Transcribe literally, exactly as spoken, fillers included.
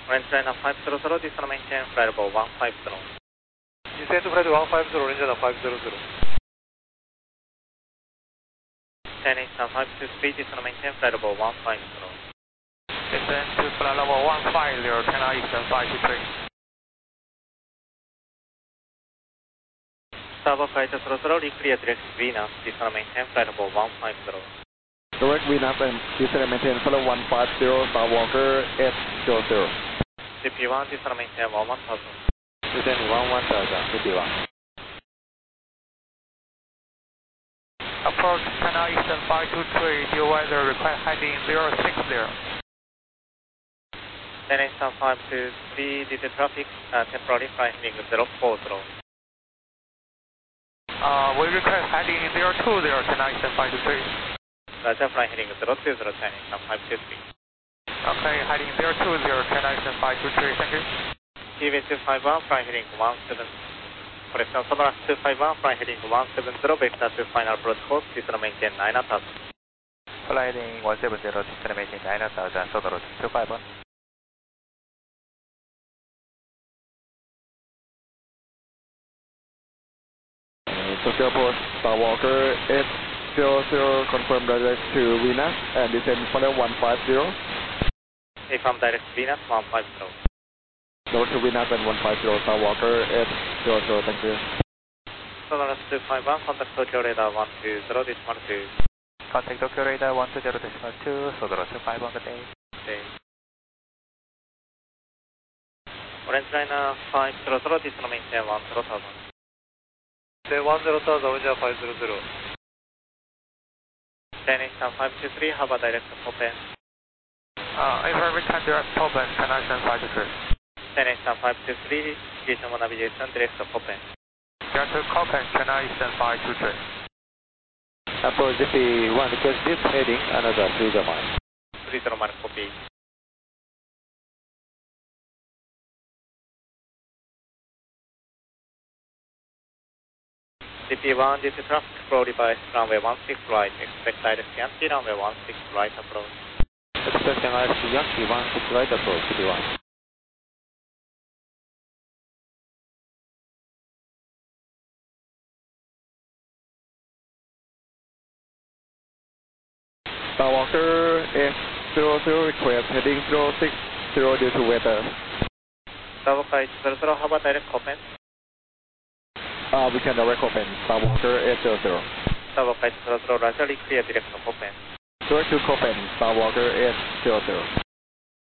Orange Liner five zero zero, this is maintain flight level one five zero. Descend to flight one five zero, Orange Liner five zero zero. ten eight five two three, this is maintain flight level one five zero. Descend to flight level one five zero, ten Eastern five two three. Starboard flight zero zero, reclear direct Venus, this is maintain flight level one five zero. Direct Venus and descend and maintain flight one five zero, Starwalker eight zero zero. C P one, this is maintain one one thousand. Descend one one thousand, C P one. Approach ten Eastern five two three, due weather request heading zero six zero. ten eight five two three, due to traffic, uh, temporary flight heading zero four zero. Uh, we request heading zero two zero, ten Eastern five two three. Roger, flight heading zero two zero, ten eight five two three. Okay, heading zero two zero, ten Eastern five two three, thank you. T V two five one, flight heading one seven zero. Correction, Sonoras two five one, flight heading one seven zero, vector to final approach course, this is maintain nine thousand. Flight heading one seven zero, this is maintain nine thousand, Sonoras two five one. Tokyo Airport, Starwalker eight zero zero, confirm direct to Venus and descend flight one five zero. Confirm direct Venus one five zero. Lower to Venus and one five zero, Starwalker eight zero zero, thank you. Sonoras two five one, contact Tokyo radar one two zero, decimal two. Contact Tokyo radar one two zero, decimal two, Sonoras two five one, good day. Okay. Orange Liner five zero zero, decimal maintain one zero thousand. Then one zero thousand, Orange Liner five zero zero. ten eight five two three, have a direct open. Uh, if we can direct open, ten Eastern five two three. ten eight five two three, regional navigation, direct open. Direct to Copen, ten Eastern five two three. Approach G P one, request this heading, another three zero mile. three zero mile, copy. C P one, this is traffic flow device, runway one six right, expect direct Yankee, runway one six right approach. Expect an I F C Yankee one six right approach, C P one. Starwalker eight zero zero, request heading zero six zero due to weather. Starwalker eight zero zero, have a direct open. Uh, we can direct open, Starwalker eight zero zero. Starwalker eight zero zero, Roger, clear direct open. Direct to Copen, Starwalker eight zero zero.